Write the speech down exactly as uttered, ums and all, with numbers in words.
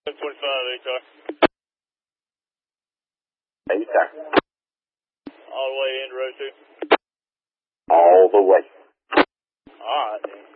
twenty-five, H R. Hey, sir. All the way into row two. All the way. All right, then.